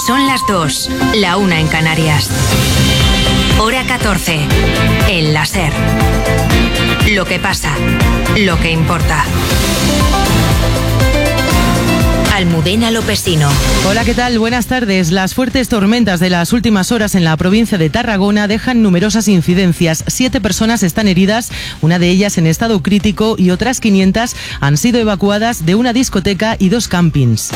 Son las 2, la 1 en Canarias. Hora 14, en la SER. Lo que pasa, lo que importa. Almudena Lopesino. Hola, ¿qué tal? Buenas tardes. Las fuertes tormentas de las últimas horas en la provincia de Tarragona dejan numerosas incidencias. 7 personas están heridas, una de ellas en estado crítico y otras 500 han sido evacuadas de una discoteca y 2 campings.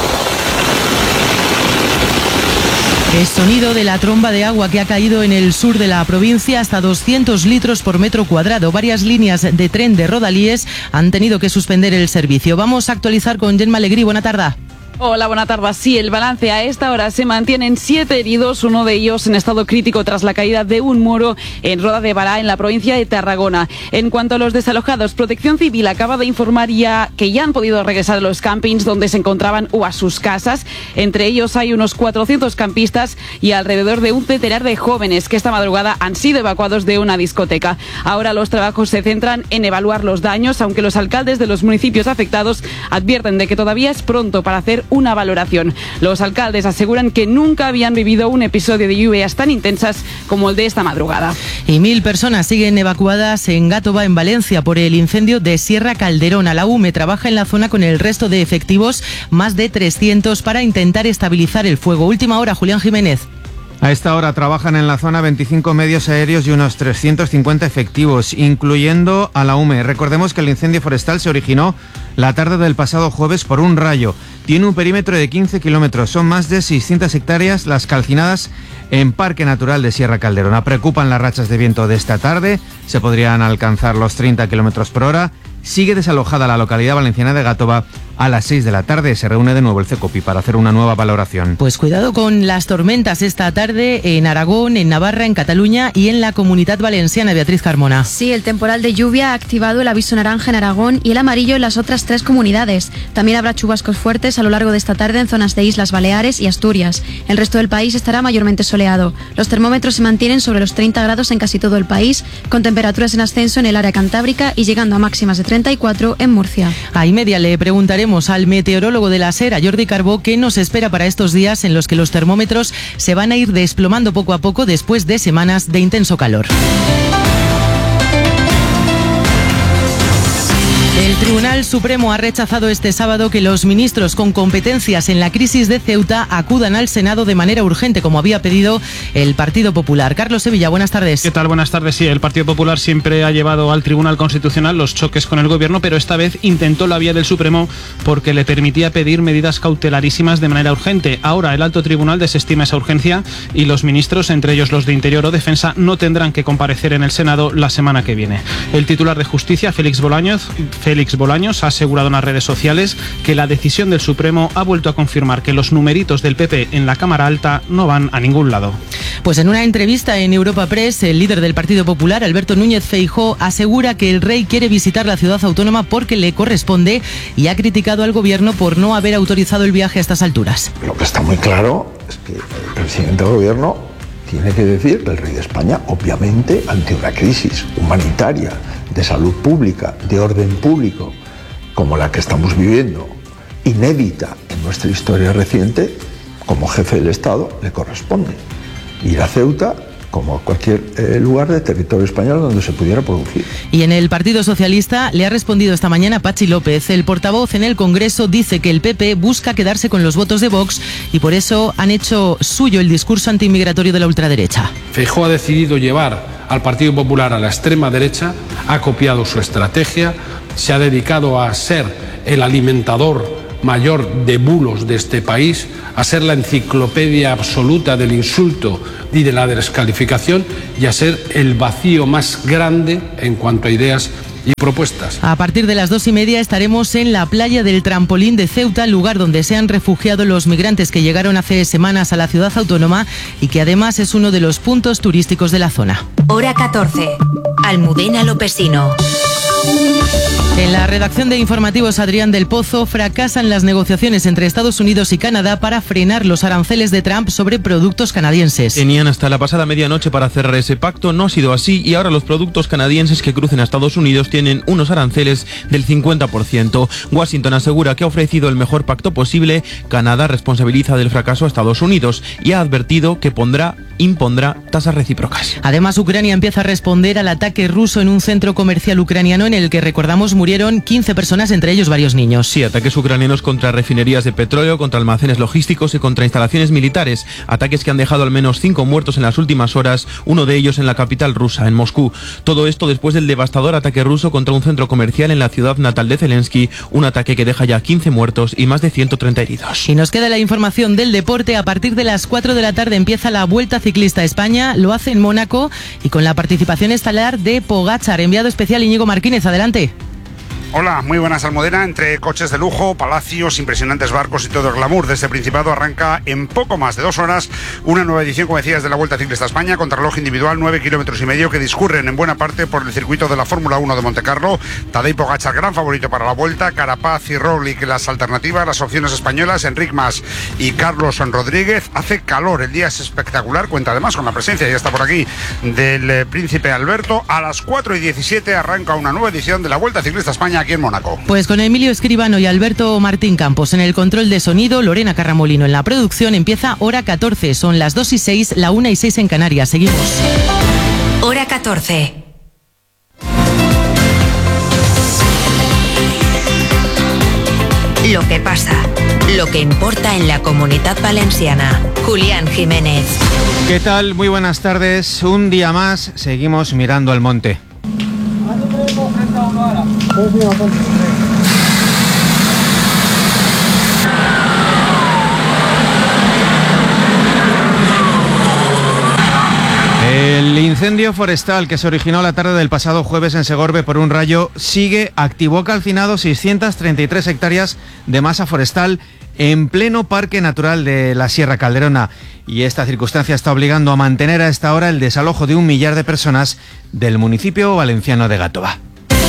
El sonido de la tromba de agua que ha caído en el sur de la provincia, hasta 200 litros por metro cuadrado. Varias líneas de tren de Rodalíes han tenido que suspender el servicio. Vamos a actualizar con Gemma Alegrí. Buena tarde. Hola, buena tarde. Sí, el balance a esta hora se mantienen 7 heridos, uno de ellos en estado crítico tras la caída de un muro en Roda de Bará, en la provincia de Tarragona. En cuanto a los desalojados, Protección Civil acaba de informar que ya han podido regresar a los campings donde se encontraban o a sus casas. Entre ellos hay unos 400 campistas y alrededor de un centenar de jóvenes que esta madrugada han sido evacuados de una discoteca. Ahora los trabajos se centran en evaluar los daños, aunque los alcaldes de los municipios afectados advierten de que todavía es pronto para hacer una valoración. Los alcaldes aseguran que nunca habían vivido un episodio de lluvias tan intensas como el de esta madrugada. Y 1000 personas siguen evacuadas en Gátova, en Valencia, por el incendio de Sierra Calderona. La UME trabaja en la zona con el resto de efectivos, más de 300, para intentar estabilizar el fuego. Última hora, Julián Jiménez. A esta hora trabajan en la zona 25 medios aéreos y unos 350 efectivos, incluyendo a la UME. Recordemos que el incendio forestal se originó la tarde del pasado jueves por un rayo. Tiene un perímetro de 15 kilómetros. Son más de 600 hectáreas las calcinadas en Parque Natural de Sierra Calderona. Preocupan las rachas de viento de esta tarde. Se podrían alcanzar los 30 kilómetros por hora. Sigue desalojada la localidad valenciana de Gátova. A las 6 de la tarde se reúne de nuevo el CECOPI para hacer una nueva valoración. Pues cuidado con las tormentas esta tarde en Aragón, en Navarra, en Cataluña y en la Comunidad Valenciana. Beatriz Carmona. Sí, el temporal de lluvia ha activado el aviso naranja en Aragón y el amarillo en las otras 3 comunidades. También habrá chubascos fuertes a lo largo de esta tarde en zonas de Islas Baleares y Asturias. El resto del país estará mayormente soleado. Los termómetros se mantienen sobre los 30 grados en casi todo el país, con temperaturas en ascenso en el área cantábrica y llegando a máximas de 34 en Murcia. A y media le preguntaremos al meteorólogo de la SER, a Jordi Carbó, qué nos espera para estos días en los que los termómetros se van a ir desplomando poco a poco después de semanas de intenso calor. El Tribunal Supremo ha rechazado este sábado que los ministros con competencias en la crisis de Ceuta acudan al Senado de manera urgente, como había pedido el Partido Popular. Carlos Sevilla, buenas tardes. ¿Qué tal? Buenas tardes. Sí, el Partido Popular siempre ha llevado al Tribunal Constitucional los choques con el Gobierno, pero esta vez intentó la vía del Supremo porque le permitía pedir medidas cautelarísimas de manera urgente. Ahora el Alto Tribunal desestima esa urgencia y los ministros, entre ellos los de Interior o Defensa, no tendrán que comparecer en el Senado la semana que viene. El titular de Justicia, Félix Bolaños, ha asegurado en las redes sociales que la decisión del Supremo ha vuelto a confirmar que los numeritos del PP en la Cámara Alta no van a ningún lado. Pues en una entrevista en Europa Press, el líder del Partido Popular, Alberto Núñez Feijóo, asegura que el rey quiere visitar la ciudad autónoma porque le corresponde y ha criticado al Gobierno por no haber autorizado el viaje a estas alturas. Lo que está muy claro es que el presidente del Gobierno tiene que decir que el rey de España, obviamente, ante una crisis humanitaria, de salud pública, de orden público, como la que estamos viviendo, inédita en nuestra historia reciente, como jefe del Estado, le corresponde ir a Ceuta como a cualquier lugar de territorio español donde se pudiera producir. Y en el Partido Socialista le ha respondido esta mañana Patxi López. El portavoz en el Congreso dice que el PP busca quedarse con los votos de Vox y por eso han hecho suyo el discurso antimigratorio de la ultraderecha. Feijóo ha decidido llevar al Partido Popular a la extrema derecha, ha copiado su estrategia, se ha dedicado a ser el alimentador mayor de bulos de este país, a ser la enciclopedia absoluta del insulto y de la descalificación y a ser el vacío más grande en cuanto a ideas y propuestas. A partir de las 2:30 estaremos en la playa del Trampolín de Ceuta, lugar donde se han refugiado los migrantes que llegaron hace semanas a la ciudad autónoma y que además es uno de los puntos turísticos de la zona. Hora 14. Almudena Lopesino. En la redacción de informativos, Adrián del Pozo, fracasan las negociaciones entre Estados Unidos y Canadá para frenar los aranceles de Trump sobre productos canadienses. Tenían hasta la pasada medianoche para cerrar ese pacto, no ha sido así y ahora los productos canadienses que crucen a Estados Unidos tienen unos aranceles del 50%. Washington asegura que ha ofrecido el mejor pacto posible. Canadá responsabiliza del fracaso a Estados Unidos y ha advertido que impondrá tasas recíprocas. Además, Ucrania empieza a responder al ataque ruso en un centro comercial ucraniano en el que, recordamos, murieron 15 personas, entre ellos varios niños. Sí, ataques ucranianos contra refinerías de petróleo, contra almacenes logísticos y contra instalaciones militares. Ataques que han dejado al menos 5 muertos en las últimas horas, uno de ellos en la capital rusa, en Moscú. Todo esto después del devastador ataque ruso contra un centro comercial en la ciudad natal de Zelensky, un ataque que deja ya 15 muertos y más de 130 heridos. Y nos queda la información del deporte. A partir de las 4 de la tarde empieza la Vuelta Ciclista a España, lo hace en Mónaco y con la participación estelar de Pogačar. Enviado especial Íñigo Martínez, adelante. Hola, muy buenas, Almudena. Entre coches de lujo, palacios, impresionantes barcos y todo el glamour de este Principado arranca en poco más de 2 horas una nueva edición, como decías, de la Vuelta Ciclista a España, contrarreloj individual, 9,5 kilómetros que discurren en buena parte por el circuito de la Fórmula 1 de Montecarlo. Tadej Pogačar, gran favorito para la Vuelta, Carapaz y Roglic las alternativas, las opciones españolas, Enric Mas y Carlos Rodríguez. Hace calor, el día es espectacular, cuenta además con la presencia, ya está por aquí, del Príncipe Alberto. A las 4:17 arranca una nueva edición de la Vuelta Ciclista a España aquí en Mónaco. Pues con Emilio Escribano y Alberto Martín Campos en el control de sonido, Lorena Carramolino en la producción, empieza hora 14, son las 2:06, la 1:06 en Canarias. Seguimos. Hora 14. Lo que pasa, lo que importa en la Comunitat Valenciana. Julián Jiménez. ¿Qué tal? Muy buenas tardes. Un día más seguimos mirando al monte. El incendio forestal que se originó la tarde del pasado jueves en Segorbe por un rayo sigue activo, calcinado 633 hectáreas de masa forestal en pleno Parque Natural de la Sierra Calderona. Y esta circunstancia está obligando a mantener a esta hora el desalojo de 1 millar de personas del municipio valenciano de Gàtova.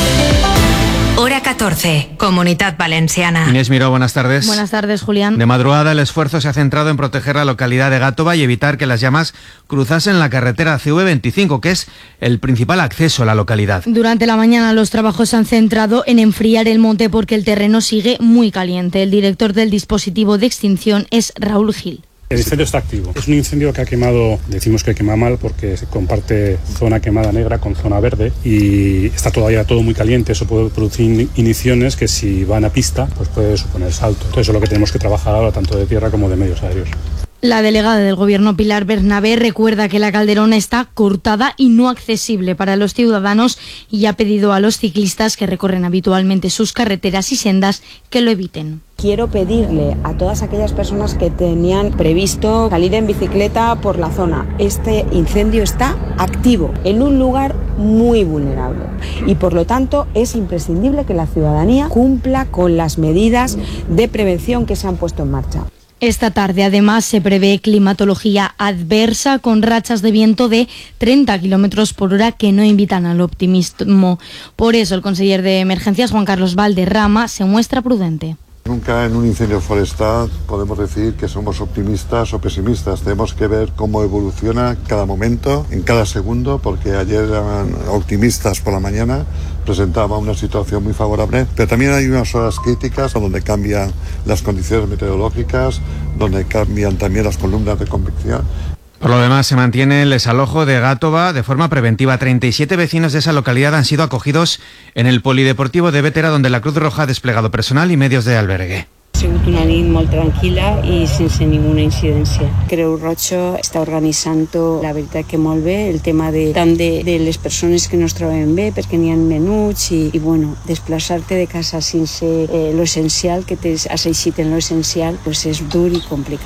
Hora 14, Comunitat Valenciana. Inés Miró, buenas tardes. Buenas tardes, Julián. De madrugada el esfuerzo se ha centrado en proteger la localidad de Gàtova y evitar que las llamas cruzasen la carretera CV25, que es el principal acceso a la localidad. Durante la mañana los trabajos se han centrado en enfriar el monte porque el terreno sigue muy caliente. El director del dispositivo de extinción es Raúl Gil. El incendio está activo. Es un incendio que ha quemado, decimos que quema mal porque se comparte zona quemada negra con zona verde y está todavía todo muy caliente. Eso puede producir igniciones que si van a pista pues puede suponer salto. Entonces eso es lo que tenemos que trabajar ahora tanto de tierra como de medios aéreos. La delegada del Gobierno, Pilar Bernabé, recuerda que la Calderona está cortada y no accesible para los ciudadanos y ha pedido a los ciclistas que recorren habitualmente sus carreteras y sendas que lo eviten. Quiero pedirle a todas aquellas personas que tenían previsto salir en bicicleta por la zona. Este incendio está activo en un lugar muy vulnerable y por lo tanto es imprescindible que la ciudadanía cumpla con las medidas de prevención que se han puesto en marcha. Esta tarde, además, se prevé climatología adversa con rachas de viento de 30 kilómetros por hora que no invitan al optimismo. Por eso, el conseller de Emergencias, Juan Carlos Valderrama, se muestra prudente. Nunca en un incendio forestal podemos decir que somos optimistas o pesimistas. Tenemos que ver cómo evoluciona cada momento, en cada segundo, porque ayer eran optimistas por la mañana, presentaba una situación muy favorable, pero también hay unas horas críticas donde cambian las condiciones meteorológicas, donde cambian también las columnas de convección. Por lo demás, se mantiene el desalojo de Gàtova de forma preventiva. 37 vecinos de esa localidad han sido acogidos en el polideportivo de Bétera, donde la Cruz Roja ha desplegado personal y medios de albergue. Ha sigut una nit molt tranquil·la i sense ninguna incidència. Creu Roja està organitzant la veritat que molt bé el tema tant de les persones que no es troben bé perquè n'hi ha menuts i bueno, desplaçar-te de casa sense lo essencial, que t'has eixit en lo essencial, pues és dur i complicat.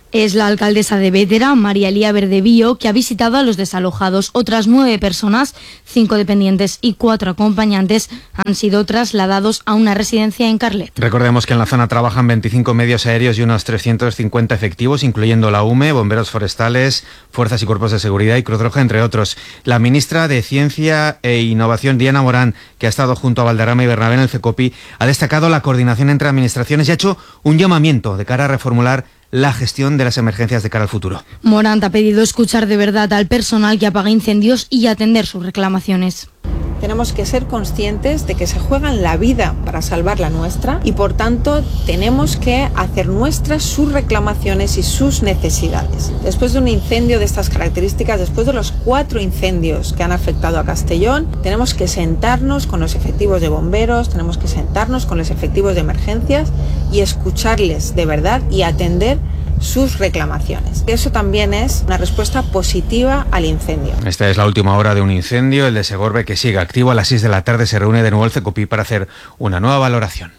Es la alcaldesa de Bétera, María Elía Verdevío, que ha visitado a los desalojados. Otras 9 personas, 5 dependientes y 4 acompañantes, han sido trasladados a una residencia en Carlet. Recordemos que en la zona trabajan 25 medios aéreos y unos 350 efectivos, incluyendo la UME, bomberos forestales, fuerzas y cuerpos de seguridad y Cruz Roja, entre otros. La ministra de Ciencia e Innovación, Diana Morán, que ha estado junto a Valderrama y Bernabé en el CECOPI, ha destacado la coordinación entre administraciones y ha hecho un llamamiento de cara a reformular la gestión de las emergencias de cara al futuro. Morant ha pedido escuchar de verdad al personal que apaga incendios y atender sus reclamaciones. Tenemos que ser conscientes de que se juegan la vida para salvar la nuestra y por tanto tenemos que hacer nuestras sus reclamaciones y sus necesidades. Después de un incendio de estas características, después de los 4 incendios que han afectado a Castellón, tenemos que sentarnos con los efectivos de bomberos, tenemos que sentarnos con los efectivos de emergencias y escucharles de verdad y atender sus reclamaciones. Eso también es una respuesta positiva al incendio. Esta es la última hora de un incendio, el de Segorbe, que sigue activo. A las 6 de la tarde se reúne de nuevo el CECOPI para hacer una nueva valoración.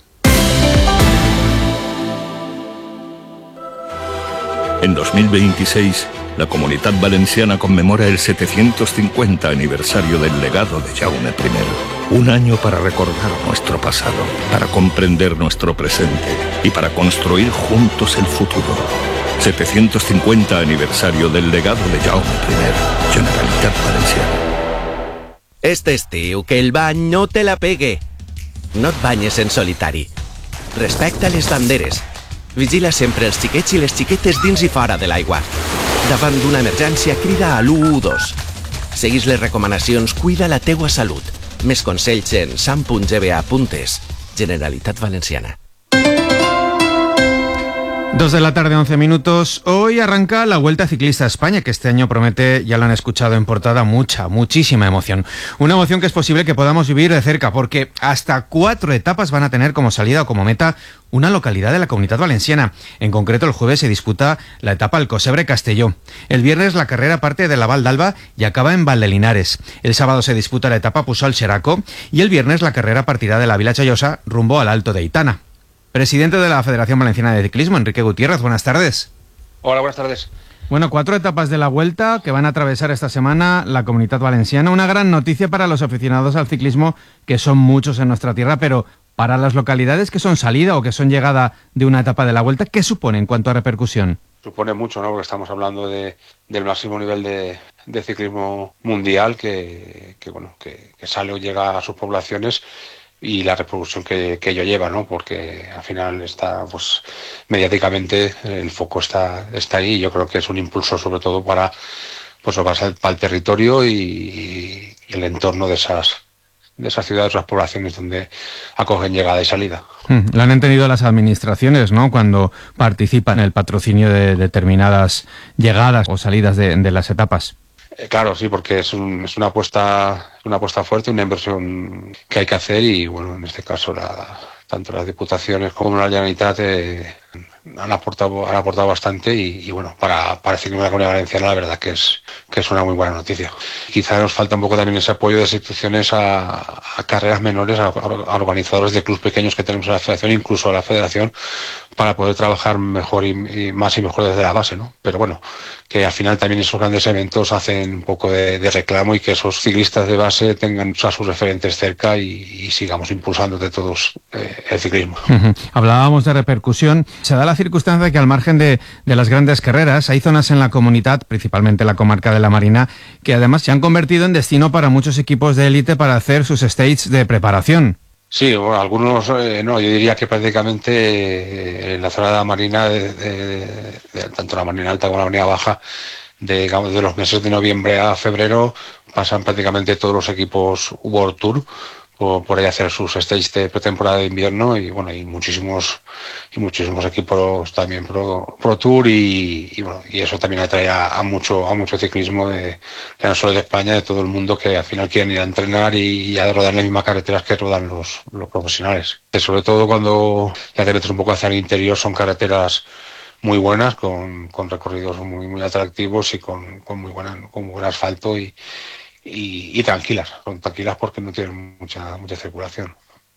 En 2026, la Comunitat Valenciana conmemora el 750 aniversario del legado de Jaume I. Un año para recordar nuestro pasado, para comprender nuestro presente y para construir juntos el futuro. 750 aniversario del legado de Jaume I, Generalitat Valenciana. Este estiu, que el bany no te la pegue. No et banyes en solitari. Respecta les banderes. Vigila sempre els xiquets i les xiquetes dins i fora de l'aigua. Davant d'una emergència, crida a l'112. Seguís les recomanacions, cuida la teua salut. Més consells en sam.gba.es. Generalitat Valenciana. 2 de la tarde, 11 minutos. Hoy arranca la Vuelta Ciclista a España, que este año promete, ya lo han escuchado en portada, muchísima emoción. Una emoción que es posible que podamos vivir de cerca, porque hasta 4 etapas van a tener como salida o como meta una localidad de la Comunitat Valenciana. En concreto, el jueves se disputa la etapa Alcocebre-Castelló. El viernes la carrera parte de la Val d'Alba y acaba en Valdelinares. El sábado se disputa la etapa Puçol-Xeraco y el viernes la carrera partirá de la Vila Chayosa rumbo al Alto de Aitana. Presidente de la Federación Valenciana de Ciclismo, Enrique Gutiérrez, buenas tardes. Hola, buenas tardes. Bueno, 4 etapas de la Vuelta que van a atravesar esta semana la Comunitat Valenciana. Una gran noticia para los aficionados al ciclismo, que son muchos en nuestra tierra, pero para las localidades que son salida o que son llegada de una etapa de la Vuelta, ¿qué supone en cuanto a repercusión? Supone mucho, ¿no? Porque estamos hablando del máximo nivel de ciclismo mundial que sale o llega a sus poblaciones, y la repercusión que ello lleva, ¿no? Porque al final está, pues, mediáticamente el foco está ahí, y yo creo que es un impulso sobre todo para el territorio y el entorno de esas ciudades, esas poblaciones donde acogen llegada y salida. Lo han entendido las administraciones, ¿no? Cuando participan en el patrocinio de determinadas llegadas o salidas de las etapas. Claro, sí, porque es una apuesta fuerte, una inversión que hay que hacer, y bueno, en este caso tanto las diputaciones como la Generalitat han aportado bastante, y bueno, para el ciclismo de la Comunidad Valenciana la verdad que es una muy buena noticia. Quizá nos falta un poco también ese apoyo de las instituciones a carreras menores, a organizadores de clubes pequeños que tenemos en la Federación, incluso a la Federación, para poder trabajar mejor y mejor desde la base, ¿no? Pero bueno, que al final también esos grandes eventos hacen un poco de reclamo, y que esos ciclistas de base tengan a sus referentes cerca y sigamos impulsando de todos el ciclismo. Hablábamos de repercusión. Se da la circunstancia que al margen de las grandes carreras hay zonas en la comunidad, principalmente la comarca de la Marina, que además se han convertido en destino para muchos equipos de élite para hacer sus stages de preparación. Sí, bueno, algunos no, yo diría que prácticamente en la zona de la Marina, tanto la Marina Alta como la Marina Baja, de los meses de noviembre a febrero, pasan prácticamente todos los equipos World Tour por ahí hacer sus stages de pretemporada de invierno, y bueno, y muchísimos equipos también Pro Tour, y bueno, y eso también atrae a mucho ciclismo no solo de España, de todo el mundo, que al final quieren ir a entrenar y a rodar las mismas carreteras que rodan los profesionales. Sobre todo cuando ya te metes un poco hacia el interior, son carreteras muy buenas, con recorridos muy atractivos y con muy buen asfalto, y tranquilas porque no tienen mucha circulación.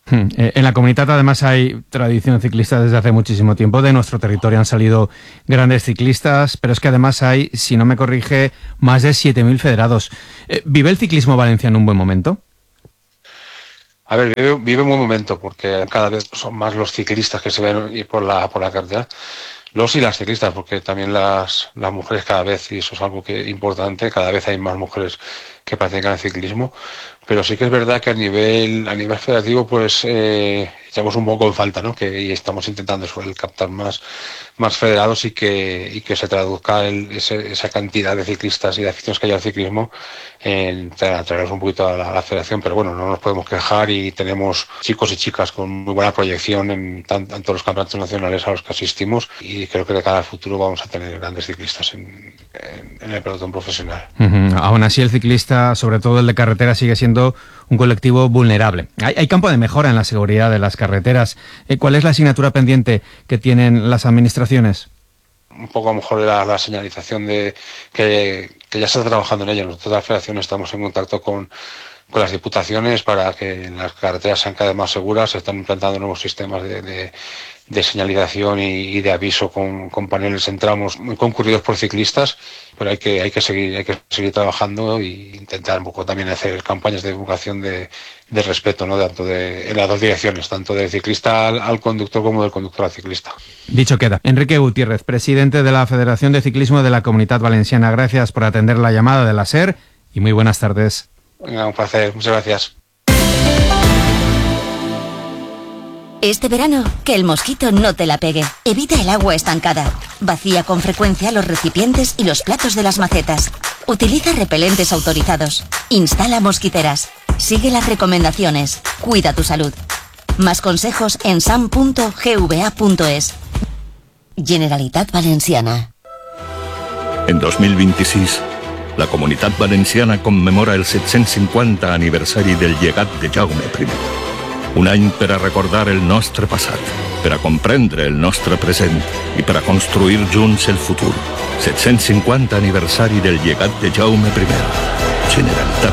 En la Comunitat además hay tradición ciclista desde hace muchísimo tiempo. De nuestro territorio han salido grandes ciclistas, pero es que además hay, si no me corrige, más de 7.000 federados. ¿Vive el ciclismo valenciano un buen momento? A ver, vive un buen momento porque cada vez son más los ciclistas que se ven ir por la carretera. Los y las ciclistas, porque también las mujeres cada vez, y eso es algo que importante, cada vez hay más mujeres que practican el ciclismo, pero sí que es verdad que a nivel federativo pues echamos un poco en falta, ¿no? Y estamos intentando captar más federados y que se traduzca esa cantidad de ciclistas y de aficionados que hay al ciclismo en traerlos un poquito a la federación, pero bueno, no nos podemos quejar y tenemos chicos y chicas con muy buena proyección en tanto los campeonatos nacionales a los que asistimos, y creo que de cara al futuro vamos a tener grandes ciclistas en el pelotón profesional. Aún así, el ciclista, sobre todo el de carretera, sigue siendo un colectivo vulnerable. Hay campo de mejora en la seguridad de las carreteras. ¿Cuál es la asignatura pendiente que tienen las administraciones? Un poco a lo mejor la señalización de que ya se está trabajando en ello. Nosotros de la Federación estamos en contacto con las diputaciones para que las carreteras sean cada vez más seguras. Se están implantando nuevos sistemas de señalización y de aviso con paneles en tramos muy concurridos por ciclistas, pero hay que seguir trabajando e intentar un poco también hacer campañas de divulgación de respeto, ¿no? En las dos direcciones, tanto del ciclista al conductor como del conductor al ciclista. Dicho queda. Enrique Gutiérrez, presidente de la Federación de Ciclismo de la Comunitat Valenciana, gracias por atender la llamada de la SER y muy buenas tardes. Venga, un placer, muchas gracias. Este verano, que el mosquito no te la pegue. Evita el agua estancada. Vacía con frecuencia los recipientes y los platos de las macetas. Utiliza repelentes autorizados. Instala mosquiteras. Sigue las recomendaciones. Cuida tu salud. Más consejos en sam.gva.es. Generalitat Valenciana. En 2026, la Comunitat Valenciana commemora el 750 aniversari del llegat de Jaume I. Un any per a recordar el nostre passat, per a comprendre el nostre present i per a construir junts el futur. 750 aniversari del llegat de Jaume I. Generalitat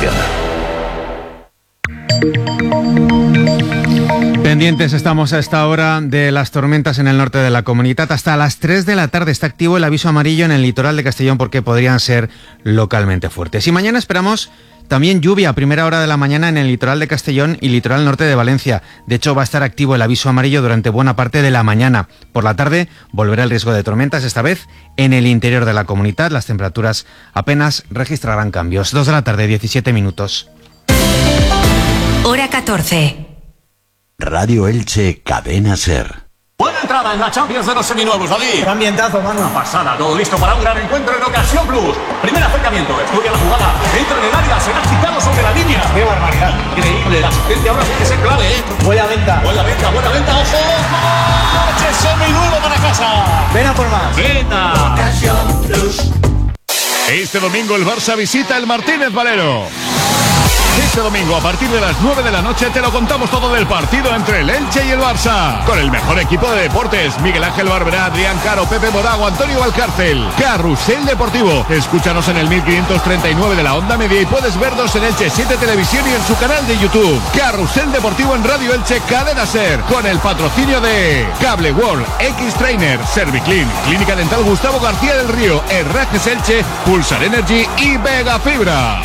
Valenciana. Pendientes estamos a esta hora de las tormentas en el norte de la Comunitat. Hasta las 3 de la tarde está activo el aviso amarillo en el litoral de Castellón porque podrían ser localmente fuertes. Y mañana esperamos también lluvia a primera hora de la mañana en el litoral de Castellón y litoral norte de Valencia. De hecho, va a estar activo el aviso amarillo durante buena parte de la mañana. Por la tarde volverá el riesgo de tormentas, esta vez en el interior de la Comunitat. Las temperaturas apenas registrarán cambios. 2 de la tarde, 17 minutos. Hora 14. Radio Elche, Cadena SER. Buena entrada en la Champions de los seminuevos, David. ¡Qué ambientazo, mano! Una pasada, todo listo para un gran encuentro en Ocasión Plus. Primer acercamiento, estudia la jugada, entra en el área, será quitado sobre la línea. ¡Qué barbaridad! Increíble, la asistencia ahora sí que es clave, ¿eh? Buena venta, ojo. ¡Coche seminuevo para casa! Ven a por más. ¡Venta! Ocasión Plus. Este domingo el Barça visita el Martínez Valero. Este domingo, a partir de las 9 de la noche, te lo contamos todo del partido entre el Elche y el Barça. Con el mejor equipo de deportes, Miguel Ángel Barberá, Adrián Caro, Pepe Morago, Antonio Valcárcel. Carrusel Deportivo. Escúchanos en el 1539 de la Onda Media y puedes vernos en Elche 7 Televisión y en su canal de YouTube. Carrusel Deportivo en Radio Elche, Cadena SER. Con el patrocinio de Cable World, X-Trainer, Serviclean, Clínica Dental Gustavo García del Río, Herrajes Elche, Pulsar Energy y Vega Fibra.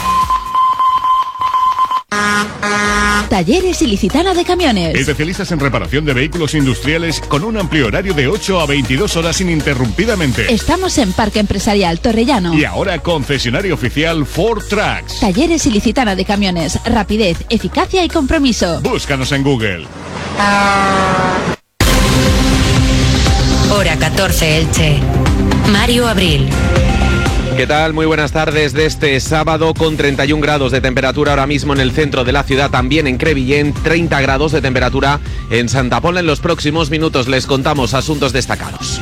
Talleres Ilicitana de Camiones. Especialistas en reparación de vehículos industriales con un amplio horario de 8 a 22 horas ininterrumpidamente. Estamos en Parque Empresarial Torrellano. Y ahora concesionario oficial Ford Trucks. Talleres Ilicitana de Camiones. Rapidez, eficacia y compromiso. Búscanos en Google. Hora 14 Elche. Mario Abril. ¿Qué tal? Muy buenas tardes de este sábado con 31 grados de temperatura ahora mismo en el centro de la ciudad, también en Crevillent, 30 grados de temperatura en Santa Pola. En los próximos minutos les contamos asuntos destacados.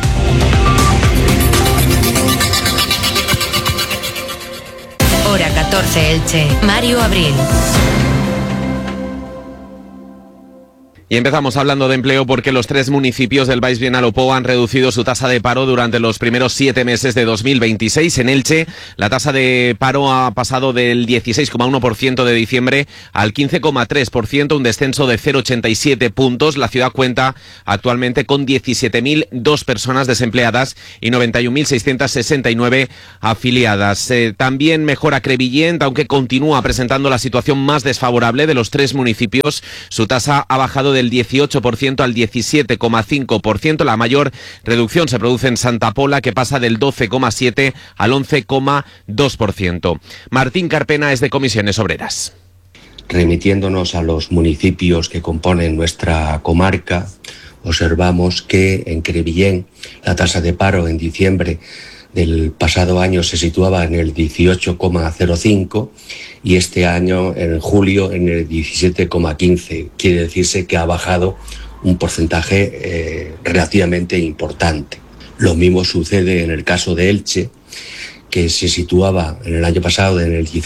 Hora 14 Elche. Mario Abril. Y empezamos hablando de empleo porque los 3 municipios del Baix Vinalopó han reducido su tasa de paro durante los primeros 7 meses de 2026. En Elche, la tasa de paro ha pasado del 16,1% de diciembre al 15,3%, un descenso de 0,87 puntos. La ciudad cuenta actualmente con 17.002 personas desempleadas y 91.669 afiliadas. También mejora Crevillent, aunque continúa presentando la situación más desfavorable de los 3 municipios. Su tasa ha bajado del 18% al 17,5%. La mayor reducción se produce en Santa Pola, que pasa del 12,7% al 11,2%. Martín Carpena es de Comisiones Obreras. Remitiéndonos a los municipios que componen nuestra comarca, observamos que en Crevillent la tasa de paro en diciembre del pasado año se situaba en el 18,05 y este año, en julio, en el 17,15. Quiere decirse que ha bajado un porcentaje relativamente importante. Lo mismo sucede en el caso de Elche, que se situaba en el año pasado en el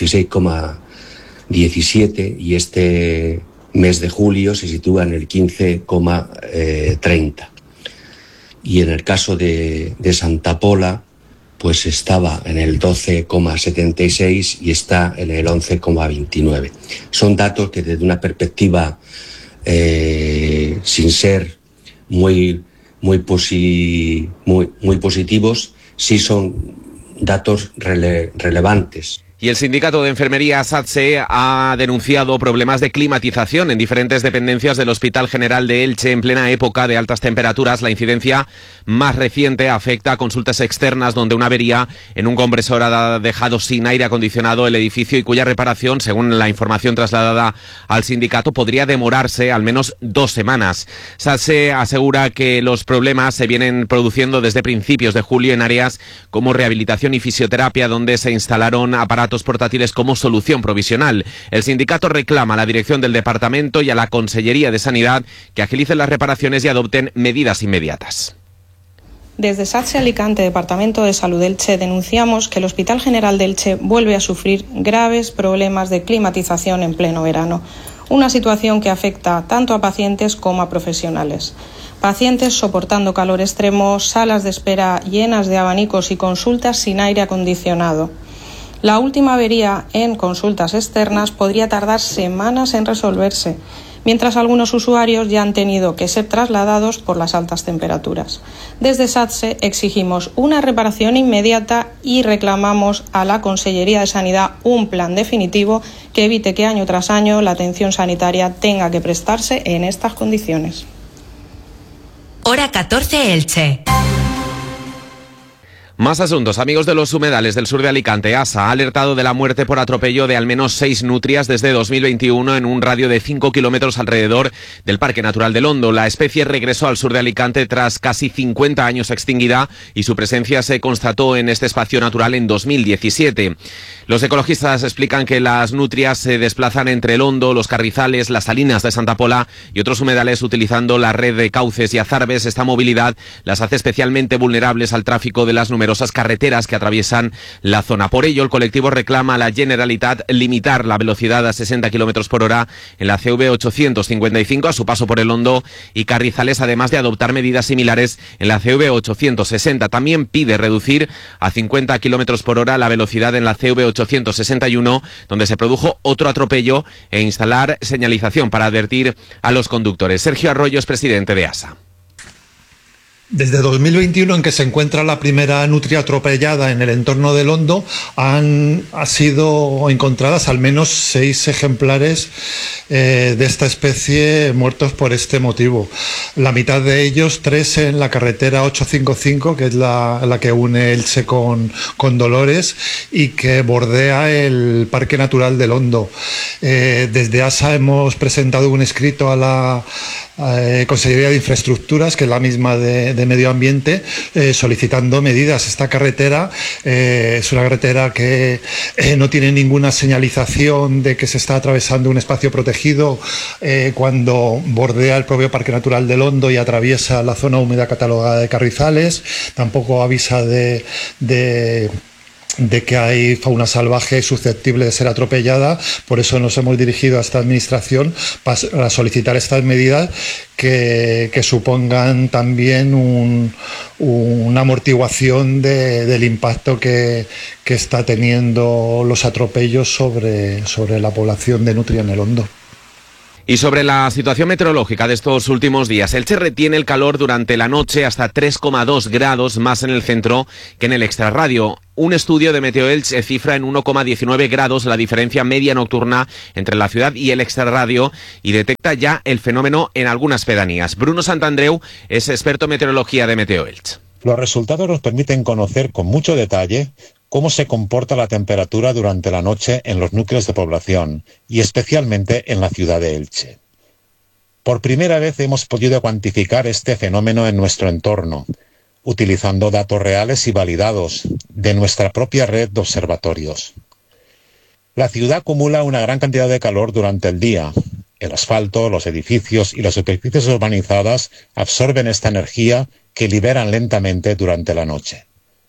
16,17 y este mes de julio se sitúa en el 15,30. Y en el caso de Santa Pola, pues estaba en el 12,76 y está en el 11,29. Son datos que desde una perspectiva, sin ser muy positivos, sí son datos relevantes. Y el sindicato de enfermería SATSE ha denunciado problemas de climatización en diferentes dependencias del Hospital General de Elche en plena época de altas temperaturas. La incidencia más reciente afecta a consultas externas donde una avería en un compresor ha dejado sin aire acondicionado el edificio y cuya reparación, según la información trasladada al sindicato, podría demorarse al menos 2 semanas. SATSE asegura que los problemas se vienen produciendo desde principios de julio en áreas como rehabilitación y fisioterapia, donde se instalaron aparatos portátiles como solución provisional. El sindicato reclama a la dirección del departamento y a la Consellería de Sanidad que agilicen las reparaciones y adopten medidas inmediatas. Desde SATSE Alicante, Departamento de Salud Elche, denunciamos que el Hospital General de Elche vuelve a sufrir graves problemas de climatización en pleno verano, una situación que afecta tanto a pacientes como a profesionales. Pacientes soportando calor extremo, salas de espera llenas de abanicos y consultas sin aire acondicionado. La última avería en consultas externas podría tardar semanas en resolverse, mientras algunos usuarios ya han tenido que ser trasladados por las altas temperaturas. Desde SATSE exigimos una reparación inmediata y reclamamos a la Consellería de Sanidad un plan definitivo que evite que año tras año la atención sanitaria tenga que prestarse en estas condiciones. Hora 14 Elche. Más asuntos. Amigos de los humedales del sur de Alicante, ASA ha alertado de la muerte por atropello de al menos 6 nutrias desde 2021 en un radio de 5 kilómetros alrededor del Parque Natural del Hondo. La especie regresó al sur de Alicante tras casi 50 años extinguida y su presencia se constató en este espacio natural en 2017. Los ecologistas explican que las nutrias se desplazan entre el Hondo, los Carrizales, las Salinas de Santa Pola y otros humedales utilizando la red de cauces y azarbes. Esta movilidad las hace especialmente vulnerables al tráfico de las numerosas carreteras que atraviesan la zona. Por ello, el colectivo reclama a la Generalitat limitar la velocidad a 60 km por hora en la CV 855 a su paso por el Hondo y Carrizales, además de adoptar medidas similares en la CV 860. También pide reducir a 50 km por hora la velocidad en la CV 861, donde se produjo otro atropello, e instalar señalización para advertir a los conductores. Sergio Arroyo es presidente de ASA. Desde 2021, en que se encuentra la primera nutria atropellada en el entorno del Hondo, han sido encontradas al menos 6 ejemplares de esta especie muertos por este motivo. La mitad de ellos, 3 en la carretera 855, que es la que une Elche con Dolores y que bordea el Parque Natural del Hondo. Desde ASA hemos presentado un escrito a la Consellería de Infraestructuras, que es la misma de Medio Ambiente, solicitando medidas. Esta carretera es una carretera que no tiene ninguna señalización de que se está atravesando un espacio protegido cuando bordea el propio Parque Natural del Hondo y atraviesa la zona húmeda catalogada de Carrizales. Tampoco avisa de de que hay fauna salvaje susceptible de ser atropellada. Por eso nos hemos dirigido a esta administración para solicitar estas medidas que supongan también una amortiguación del impacto que está teniendo los atropellos sobre la población de nutria en el Hondo. Y sobre la situación meteorológica de estos últimos días, Elche retiene el calor durante la noche hasta 3,2 grados más en el centro que en el extrarradio. Un estudio de Meteo Elche cifra en 1,19 grados la diferencia media nocturna entre la ciudad y el extrarradio y detecta ya el fenómeno en algunas pedanías. Bruno Santandreu es experto en meteorología de Meteo Elche. Los resultados nos permiten conocer con mucho detalle cómo se comporta la temperatura durante la noche en los núcleos de población y especialmente en la ciudad de Elche. Por primera vez hemos podido cuantificar este fenómeno en nuestro entorno, utilizando datos reales y validados de nuestra propia red de observatorios. La ciudad acumula una gran cantidad de calor durante el día. El asfalto, los edificios y las superficies urbanizadas absorben esta energía que liberan lentamente durante la noche.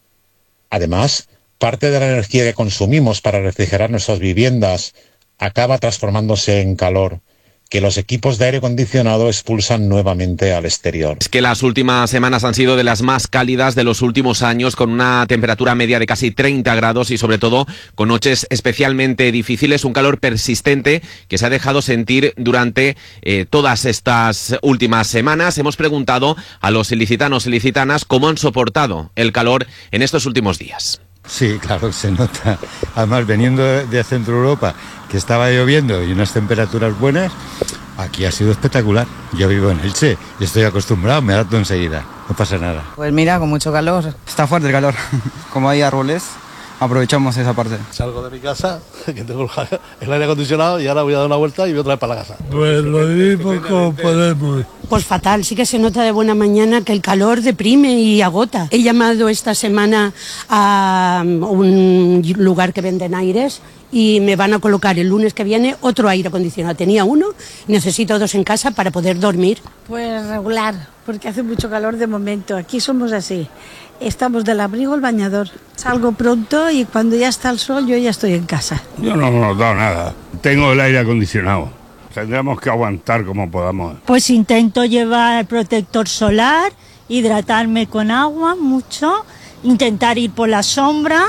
Además, parte de la energía que consumimos para refrigerar nuestras viviendas acaba transformándose en calor, que los equipos de aire acondicionado expulsan nuevamente al exterior. Es que las últimas semanas han sido de las más cálidas de los últimos años, con una temperatura media de casi 30 grados y sobre todo con noches especialmente difíciles, un calor persistente que se ha dejado sentir durante todas estas últimas semanas. Hemos preguntado a los ilicitanos y ilicitanas cómo han soportado el calor en estos últimos días. Sí, claro, se nota. Además, veniendo de Centro Europa, que estaba lloviendo y unas temperaturas buenas, aquí ha sido espectacular. Yo vivo en Elche y estoy acostumbrado, me adapto enseguida, no pasa nada. Pues mira, con mucho calor, está fuerte el calor. Como hay árboles, aprovechamos esa parte. Salgo de mi casa, que tengo el aire acondicionado y ahora voy a dar una vuelta y voy otra vez para la casa. Pues lo vivimos como podemos. Pues fatal, sí que se nota de buena mañana que el calor deprime y agota. He llamado esta semana a un lugar que venden aires y me van a colocar el lunes que viene otro aire acondicionado. Tenía uno y necesito dos en casa para poder dormir. Pues regular, porque hace mucho calor de momento. Aquí somos así. Estamos del abrigo al bañador. Salgo pronto y cuando ya está el sol yo ya estoy en casa. Yo no he notado nada. Tengo el aire acondicionado. Tendremos que aguantar como podamos. Pues intento llevar protector solar, hidratarme con agua mucho, intentar ir por la sombra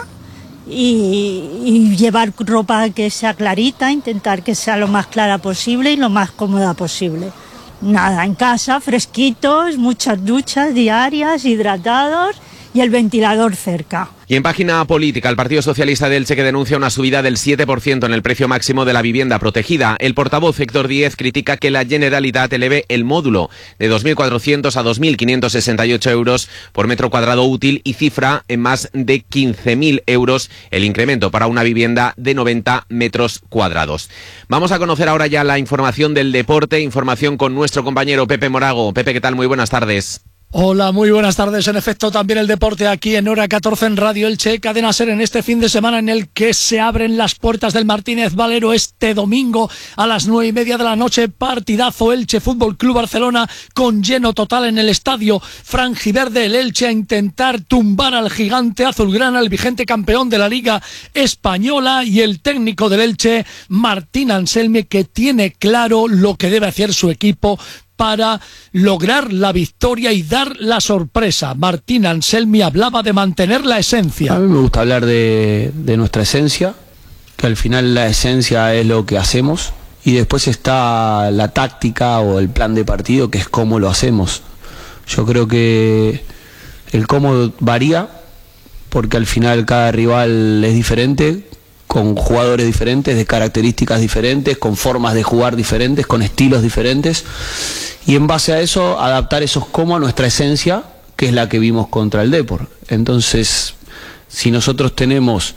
y llevar ropa que sea clarita, intentar que sea lo más clara posible y lo más cómoda posible. Nada, en casa, fresquitos, muchas duchas diarias, hidratados y el ventilador cerca. Y en página política, el Partido Socialista de Elche que denuncia una subida del 7% en el precio máximo de la vivienda protegida. El portavoz Héctor Díez critica que la Generalitat eleve el módulo de 2.400 a 2.568 euros por metro cuadrado útil y cifra en más de 15.000 euros el incremento para una vivienda de 90 metros cuadrados. Vamos a conocer ahora ya la información del deporte, información con nuestro compañero Pepe Morago. Pepe, ¿qué tal? Muy buenas tardes. Hola, muy buenas tardes. En efecto, también el deporte aquí en Hora 14 en Radio Elche, Cadena SER, en este fin de semana en el que se abren las puertas del Martínez Valero este domingo a las 9:30 de la noche. Partidazo Elche Fútbol Club Barcelona con lleno total en el estadio franjiverde. El Elche a intentar tumbar al gigante azulgrana, el vigente campeón de la Liga Española, y el técnico del Elche, Martín Anselmi, que tiene claro lo que debe hacer su equipo para lograr la victoria y dar la sorpresa. Martín Anselmi hablaba de mantener la esencia. A mí me gusta hablar de nuestra esencia, que al final la esencia es lo que hacemos, y después está la táctica o el plan de partido, que es cómo lo hacemos. Yo creo que el cómo varía, porque al final cada rival es diferente, con jugadores diferentes, de características diferentes, con formas de jugar diferentes, con estilos diferentes, y en base a eso adaptar esos cómo a nuestra esencia, que es la que vimos contra el Depor. Entonces, si nosotros tenemos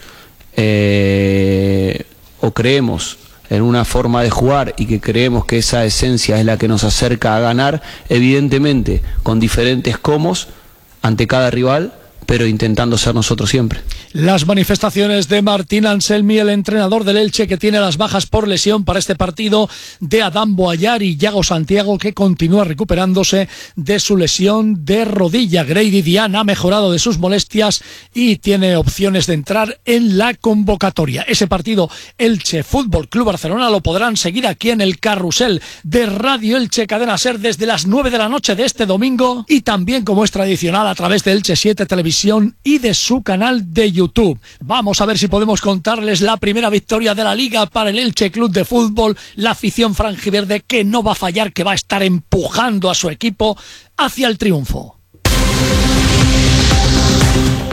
o creemos en una forma de jugar y que creemos que esa esencia es la que nos acerca a ganar, evidentemente con diferentes cómos ante cada rival pero intentando ser nosotros siempre. Las manifestaciones de Martín Anselmi, el entrenador del Elche, que tiene las bajas por lesión para este partido, de Adán Boayar y Yago Santiago, que continúa recuperándose de su lesión de rodilla. Grady Diane ha mejorado de sus molestias y tiene opciones de entrar en la convocatoria. Ese partido Elche Fútbol Club Barcelona lo podrán seguir aquí en el carrusel de Radio Elche Cadena SER desde las 9 de la noche de este domingo, y también, como es tradicional, a través de Elche 7 Televisión y de su canal de YouTube. Vamos a ver si podemos contarles la primera victoria de la Liga para el Elche Club de Fútbol, la afición franjiverde que no va a fallar, que va a estar empujando a su equipo hacia el triunfo.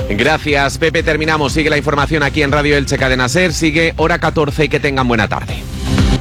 Gracias, Pepe. Terminamos. Sigue la información aquí en Radio Elche Cadena SER. Sigue Hora 14 y que tengan buena tarde.